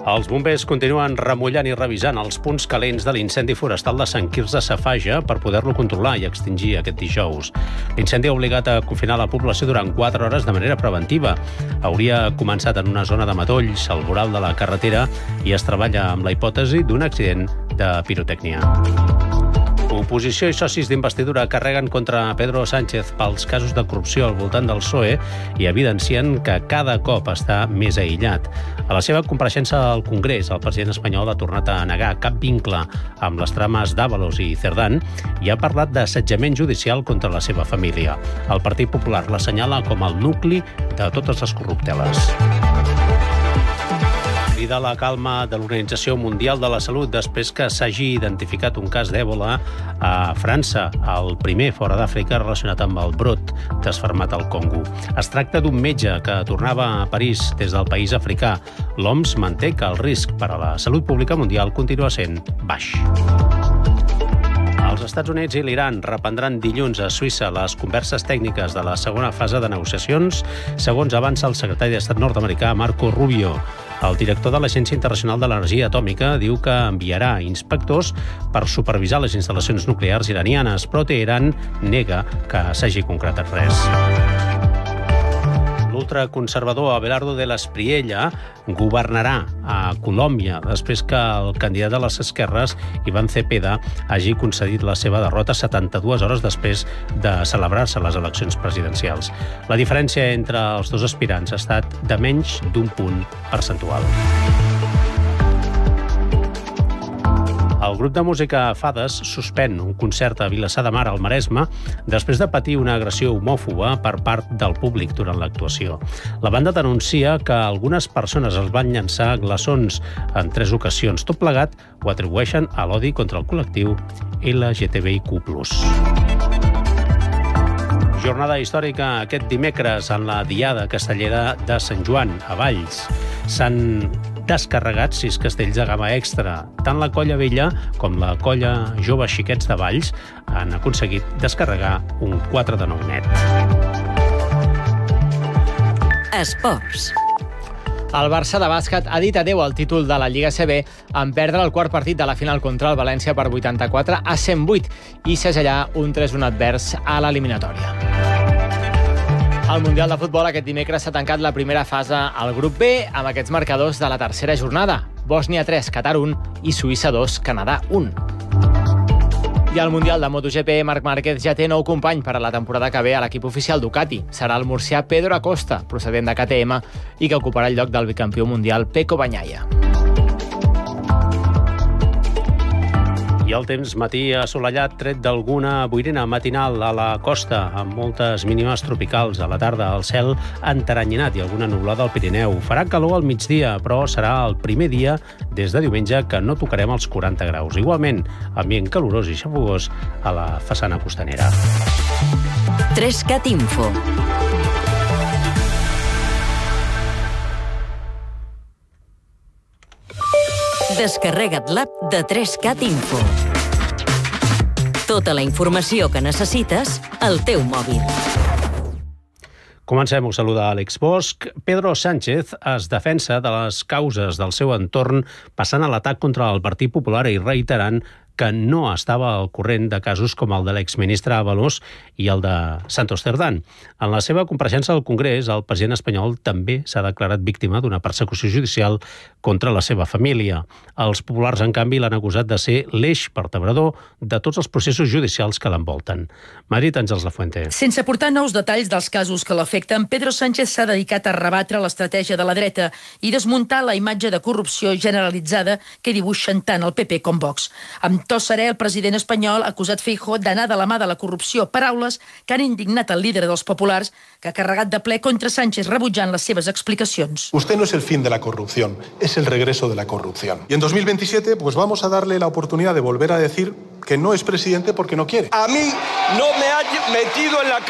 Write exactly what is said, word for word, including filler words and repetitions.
Els bombers continuen remullant i revisant els punts calents de l'incendi forestal de Sant Quirze Safaja per poder-lo controlar i extingir aquest dijous. L'incendi ha obligat a confinar la població durant quatre hores de manera preventiva. Hauria començat en una zona de matolls al voral de la carretera i es treballa amb la hipòtesi d'un accident de pirotècnia. Oposició i socis d'investidura carreguen contra Pedro Sánchez pels casos de corrupció al voltant del P S O E i evidencien que cada cop està més aïllat. A la seva compareixença al Congrés, el president espanyol ha tornat a negar cap vincle amb les trames d'Ábalos i Cerdán i ha parlat d'assetjament judicial contra la seva família. El Partit Popular l'assenyala com el nucli de totes les corrupteles. Crida la calma de l'Organització Mundial de la Salut després que s'hagi identificat un cas d'Èbola a França, el primer fora d'Àfrica relacionat amb el brot desfermat al Congo. Es tracta d'un metge que tornava a París des del país africà. L'O M S manté que el risc per a la salut pública mundial continua sent baix. Els Estats Units i l'Iran reprendran dilluns a Suïssa les converses tècniques de la segona fase de negociacions, segons avança el secretari d'Estat nord-americà Marco Rubio. El director de l'Agència Internacional de l'Energia Atòmica diu que enviarà inspectors per supervisar les instal·lacions nuclears iranianes, però Teheran nega que s'hagi concretat res. L'ultraconservador Abelardo de l'Espriella governarà a Colòmbia després que el candidat de les esquerres, Iván Cepeda, hagi concedit la seva derrota setanta-dues hores després de celebrar-se les eleccions presidencials. La diferència entre els dos aspirants ha estat de menys d'un punt percentual. El grup de música Fades suspèn un concert a Vilassar de Mar, al Maresme, després de patir una agressió homòfoba per part del públic durant l'actuació. La banda denuncia que algunes persones els van llançar glaçons en tres ocasions. Tot plegat ho atribueixen a l'odi contra el col·lectiu L G T B I Q plus. Jornada històrica aquest dimecres en la Diada Castellera de Sant Joan, a Valls. S'han descarregat sis castells de gamma extra. Tant la Colla Vella com la Colla Jove Xiquets de Valls han aconseguit descarregar un quatre de nou net. Esports. El Barça de bàsquet ha dit adeu al títol de la Lliga A C B en perdre el quart partit de la final contra el València per vuitanta-quatre a cent vuit i segellar un tres un advers a l'eliminatòria. Al Mundial de Futbol aquest dimecres s'ha tancat la primera fase al grup B amb aquests marcadors de la tercera jornada. Bòsnia tres, Qatar un i Suïssa dos, Canadà un. I al Mundial de MotoGP, Marc Márquez ja té nou company per a la temporada que ve a l'equip oficial Ducati. Serà el murcià Pedro Acosta, procedent de K T M, i que ocuparà el lloc del bicampió mundial Pecco Bagnaia. I el temps matí assolellat, tret d'alguna boirina matinal a la costa, amb moltes mínimes tropicals. A la tarda, el cel enteranyinat i alguna nublada al Pirineu. Farà calor al migdia, però serà el primer dia des de diumenge que no tocarem els quaranta graus. Igualment, ambient calorós i xafogós a la façana costanera. tres cat Info. Descarrega't l'app de tres cat Info. Tota la informació que necessites al teu mòbil. Comencem a saludar Àlex Bosch. Pedro Sánchez es defensa de les causes del seu entorn passant a l'atac contra el Partit Popular i reiterant que no estava al corrent de casos com el de l'exministre Ábalos i el de Santos Cerdán. En la seva compareixença al Congrés, el president espanyol també s'ha declarat víctima d'una persecució judicial contra la seva família. Els populars, en canvi, l'han acusat de ser l'eix vertebrador de tots els processos judicials que l'envolten. Madrid, Àngels Lafuente. Sense aportar nous detalls dels casos que l'afecten, Pedro Sánchez s'ha dedicat a rebatre l'estratègia de la dreta i desmuntar la imatge de corrupció generalitzada que dibuixen tant el P P com Vox. Amb to serè, el president espanyol ha acusat Feijóo d'anar de la mà de la corrupció, paraules que han indignat el líder dels populars, que ha carregat de ple contra Sánchez rebutjant les seves explicacions. Usted no es el fin de la corrupción, es el regreso de la corrupción. Y en dos mil veintisiete, pues vamos a darle la oportunidad de volver a decir que no es presidente porque no quiere. A mí no me ha metido en la